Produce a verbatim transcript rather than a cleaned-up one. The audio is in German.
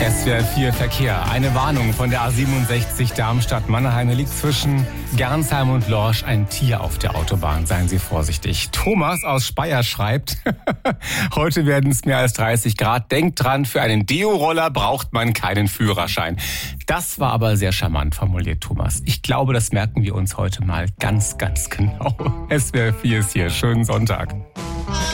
S W R vier Verkehr. Eine Warnung von der A siebenundsechzig Darmstadt-Mannheim. Da liegt zwischen Gernsheim und Lorsch ein Tier auf der Autobahn. Seien Sie vorsichtig. Thomas aus Speyer schreibt, heute werden es mehr als dreißig Grad. Denkt dran, für einen Deo-Roller braucht man keinen Führerschein. Das war aber sehr charmant formuliert, Thomas. Ich glaube, das merken wir uns heute mal ganz, ganz genau. S W R vier ist hier. Schönen Sonntag.